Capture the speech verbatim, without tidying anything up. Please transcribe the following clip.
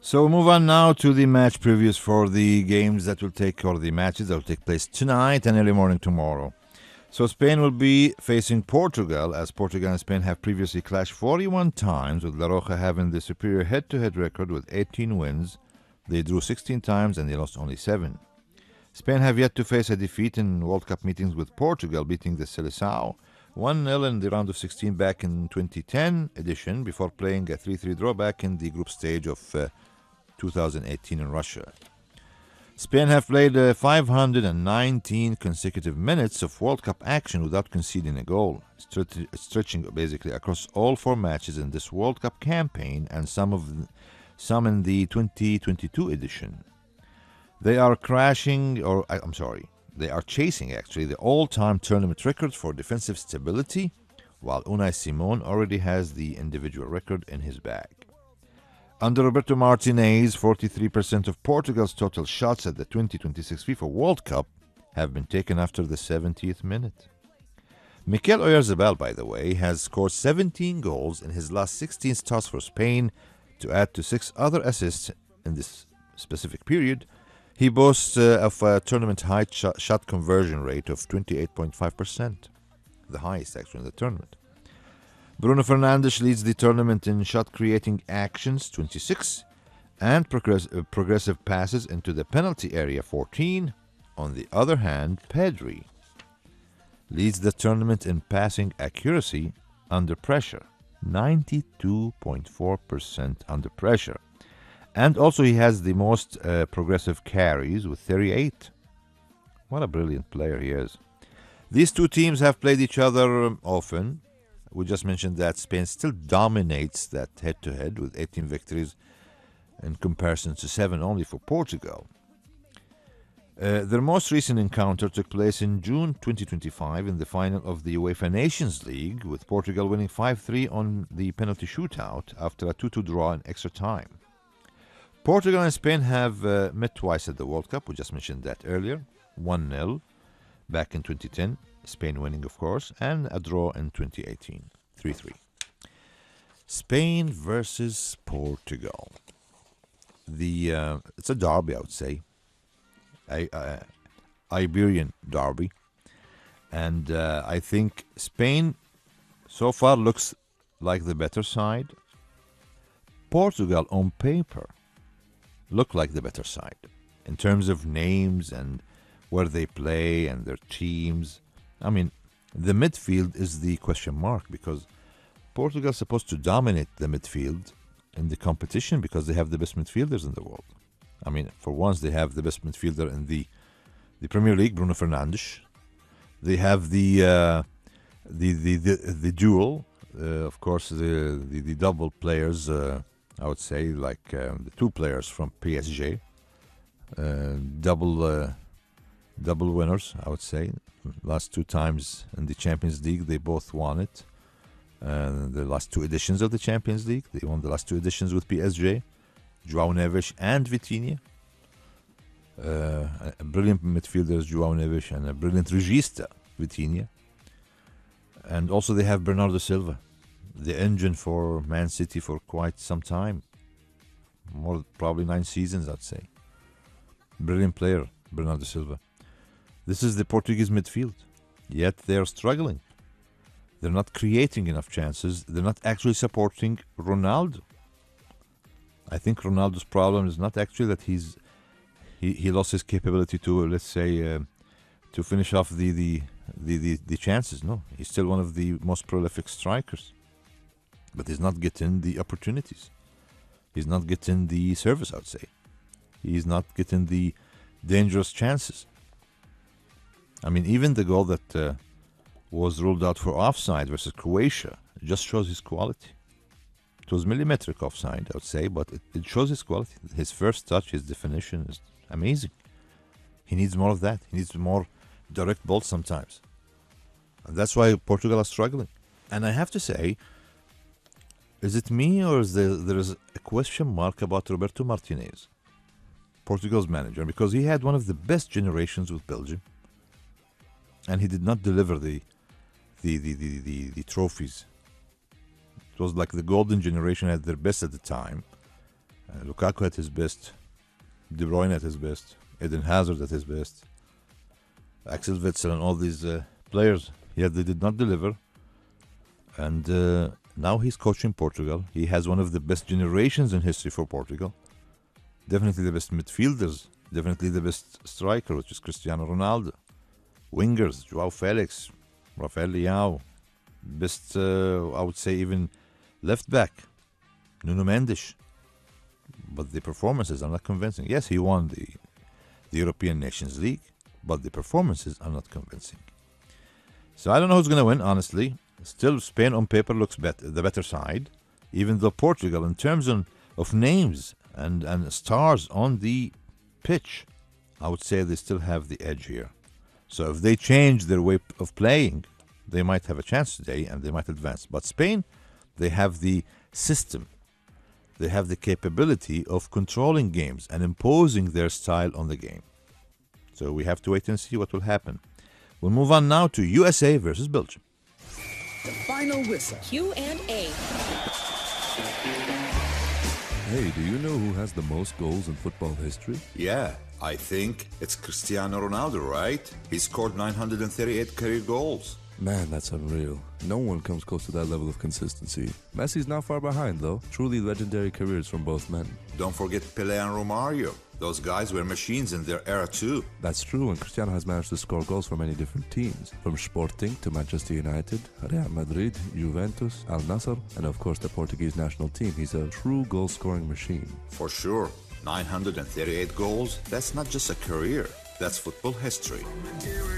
So we move on now to the match previews for the games that will take, or the matches that will take place tonight and early morning tomorrow. So Spain will be facing Portugal, as Portugal and Spain have previously clashed forty-one times, with La Roja having the superior head-to-head record with eighteen wins. They drew sixteen times and they lost only seven. Spain have yet to face a defeat in World Cup meetings, with Portugal beating the Seleção one nil in the round of sixteen back in twenty ten edition, before playing a three three draw back in the group stage of uh, two thousand eighteen in Russia. Spain have played uh, five hundred nineteen consecutive minutes of World Cup action without conceding a goal, stretch, stretching basically across all four matches in this World Cup campaign and some of the, some in the twenty twenty-two edition. They are crashing, or I'm sorry, they are chasing actually the all-time tournament records for defensive stability, while Unai Simon already has the individual record in his bag. Under Roberto Martinez, forty-three percent of Portugal's total shots at the twenty twenty-six FIFA World Cup have been taken after the seventieth minute. Mikel Oyarzabal, by the way, has scored seventeen goals in his last sixteen starts for Spain, to add to six other assists in this specific period. He boasts uh, of a tournament-high sh- shot conversion rate of twenty-eight point five percent, the highest actually in the tournament. Bruno Fernandes leads the tournament in shot-creating actions, twenty-six, and progress- uh, progressive passes into the penalty area, fourteen. On the other hand, Pedri leads the tournament in passing accuracy under pressure, ninety-two point four percent under pressure. And also he has the most uh, progressive carries with thirty-eight. What a brilliant player he is. These two teams have played each other um, often. We just mentioned that Spain still dominates that head-to-head with eighteen victories in comparison to seven only for Portugal. Uh, their most recent encounter took place in June twenty twenty-five in the final of the UEFA Nations League, with Portugal winning five three on the penalty shootout after a two two draw in extra time. Portugal and Spain have uh, met twice at the World Cup. We just mentioned that earlier. one nil back in twenty ten, Spain winning, of course, and a draw in twenty eighteen, three three. Spain versus Portugal. The uh, it's a derby, I would say. A, uh, Iberian derby. And uh, I think Spain so far looks like the better side. Portugal on paper look like the better side in terms of names and where they play and their teams. I mean, the midfield is the question mark, because Portugal is supposed to dominate the midfield in the competition because they have the best midfielders in the world. I mean, for once, they have the best midfielder in the the Premier League, Bruno Fernandes. They have the uh, the, the the the duel, uh, of course, the, the the double players. Uh, I would say, like uh, the two players from P S G, uh, double uh, double winners. I would say, last two times in the Champions League, they both won it. Uh, the last two editions of the Champions League, they won the last two editions with P S G. João Neves and Vitinha. Uh, a brilliant midfielders, João Neves, and a brilliant regista, Vitinha. And also they have Bernardo Silva, the engine for Man City for quite some time. More, probably nine seasons, I'd say. Brilliant player, Bernardo Silva. This is the Portuguese midfield. Yet they're struggling. They're not creating enough chances. They're not actually supporting Ronaldo. I think Ronaldo's problem is not actually that he's he, he lost his capability to, let's say, uh, to finish off the the, the, the the chances. No, he's still one of the most prolific strikers, but he's not getting the opportunities. He's not getting the service, I would say. He's not getting the dangerous chances. I mean, even the goal that uh, was ruled out for offside versus Croatia just shows his quality. It was millimetric offside, I would say, but it, it shows his quality. His first touch, his definition is amazing. He needs more of that. He needs more direct balls sometimes. And that's why Portugal are struggling. And I have to say, is it me or is there, there is a question mark about Roberto Martinez, Portugal's manager, because he had one of the best generations with Belgium, and he did not deliver the the the, the, the, the trophies. It was like the golden generation at their best at the time. Uh, Lukaku at his best, De Bruyne at his best, Eden Hazard at his best, Axel Witsel and all these uh, players. Yet they did not deliver. And uh, now he's coaching Portugal. He has one of the best generations in history for Portugal. Definitely the best midfielders. Definitely the best striker, which is Cristiano Ronaldo. Wingers, Joao Felix, Rafael Leao. Best, uh, I would say, even left back, Nuno Mendes. But the performances are not convincing. Yes, he won the, the European Nations League, but the performances are not convincing. So I don't know who's going to win, honestly. Still, Spain on paper looks bet- the better side, even though Portugal, in terms of, of names and, and stars on the pitch, I would say they still have the edge here. So if they change their way of playing, they might have a chance today and they might advance. But Spain, they have the system. They have the capability of controlling games and imposing their style on the game. So we have to wait and see what will happen. We'll move on now to U S A versus Belgium. The final whistle. Q and A. Hey, do you know who has the most goals in football history? Yeah, I think it's Cristiano Ronaldo, right? He scored nine hundred thirty-eight career goals. Man, that's unreal. No one comes close to that level of consistency. Messi's not far behind, though. Truly legendary careers from both men. Don't forget Pelé and Romario. Those guys were machines in their era too. That's true, and Cristiano has managed to score goals for many different teams. From Sporting to Manchester United, Real Madrid, Juventus, Al Nassr, and of course the Portuguese national team. He's a true goal-scoring machine. For sure. nine hundred thirty-eight goals, that's not just a career. That's football history.